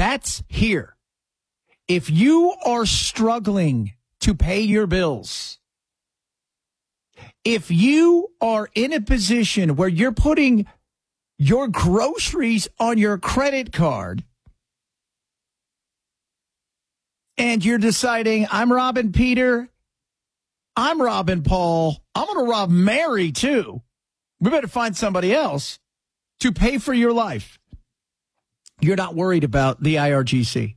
That's here. If you are struggling to pay your bills, if you are in a position where you're putting your groceries on your credit card and you're deciding, I'm robbing Peter, I'm robbing Paul, I'm going to rob Mary too. We better find somebody else to pay for your life. You're not worried about the IRGC.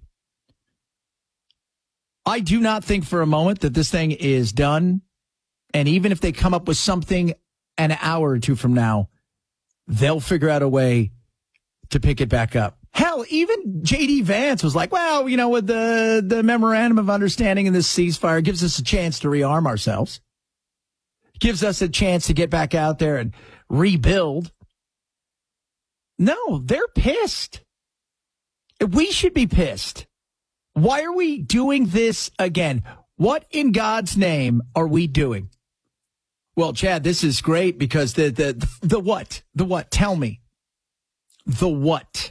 I do not think for a moment that this thing is done. And even if they come up with something an hour or two from now, they'll figure out a way to pick it back up. Hell, even J.D. Vance was like, well, you know, with the memorandum of understanding and this ceasefire gives us a chance to rearm ourselves. Gives us a chance to get back out there and rebuild. No, they're pissed. We should be pissed. Why are we doing this again? What in God's name are we doing? Well, Chad, this is great because the what? The what? Tell me. The what?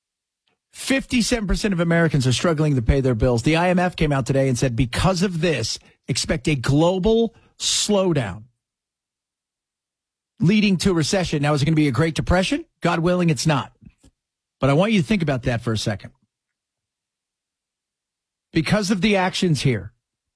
57% of Americans are struggling to pay their bills. The IMF came out today and said because of this, expect a global slowdown leading to a recession. Now, is it going to be a Great Depression? God willing, it's not. But I want you to think about that for a second. Because of the actions here,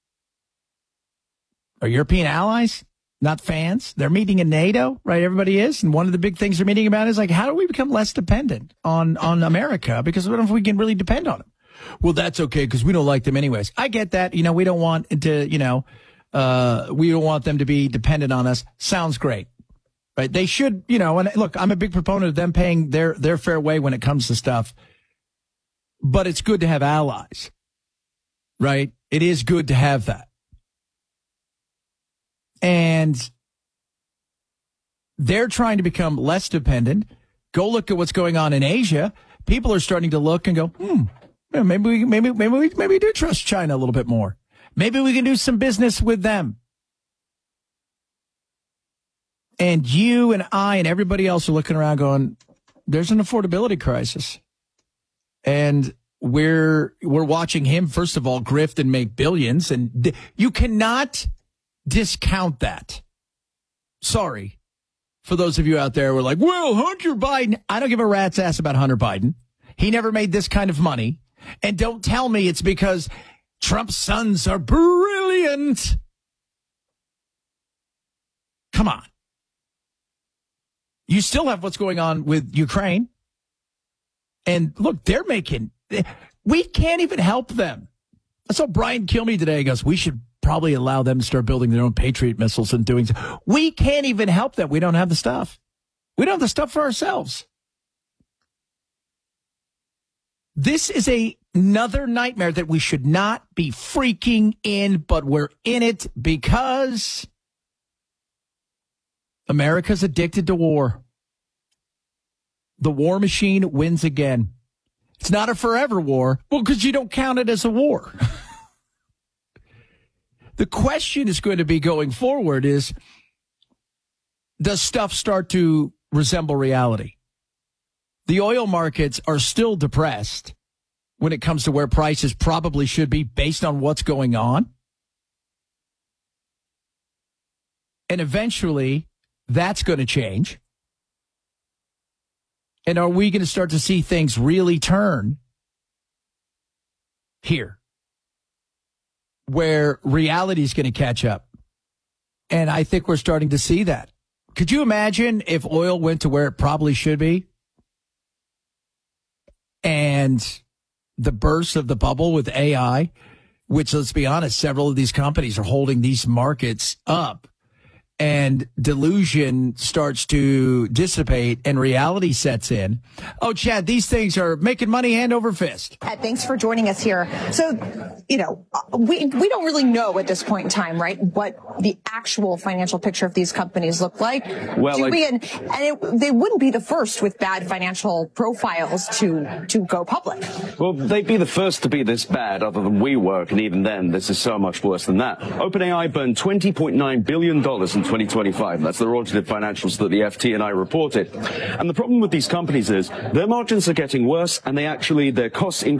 our European allies, not fans, they're meeting in NATO, right? Everybody is. And one of the big things they're meeting about is like, how do we become less dependent on America? Because we don't know if we can really depend on them. Well, that's okay because we don't like them anyways. I get that. You know, we don't want to, we don't want them to be dependent on us. Sounds great. Right? They should, and look, I'm a big proponent of them paying their fair way when it comes to stuff. But it's good to have allies. Right? It is good to have that. And they're trying to become less dependent. Go look at what's going on in Asia. People are starting to look and go, maybe we do trust China a little bit more. Maybe we can do some business with them. And you and I and everybody else are looking around going, there's an affordability crisis. And we're watching him, first of all, grift and make billions. And you cannot discount that. Sorry. For those of you out there who are like, well, Hunter Biden. I don't give a rat's ass about Hunter Biden. He never made this kind of money. And don't tell me it's because Trump's sons are brilliant. Come on. You still have what's going on with Ukraine. And look, we can't even help them. I saw Brian Kilmeade today. He goes, we should probably allow them to start building their own Patriot missiles and doing so. We can't even help them. We don't have the stuff. We don't have the stuff for ourselves. This is another nightmare that we should not be freaking in, but we're in it because America's addicted to war. The war machine wins again. It's not a forever war. Well, because you don't count it as a war. The question is going to be going forward is, does stuff start to resemble reality? The oil markets are still depressed when it comes to where prices probably should be based on what's going on. And eventually, that's going to change. And are we going to start to see things really turn here, where reality is going to catch up? And I think we're starting to see that. Could you imagine if oil went to where it probably should be? And the burst of the bubble with AI, which, let's be honest, several of these companies are holding these markets up. And delusion starts to dissipate and reality sets in. Oh, Chad, these things are making money hand over fist. Thanks for joining us here. So, we don't really know at this point in time, right, what the actual financial picture of these companies look like. Well, they wouldn't be the first with bad financial profiles to go public. Well, they'd be the first to be this bad other than WeWork, and even then, this is so much worse than that. OpenAI burned $20.9 billion in 2025. That's the audited financials that the FT&I reported. And the problem with these companies is their margins are getting worse, and their costs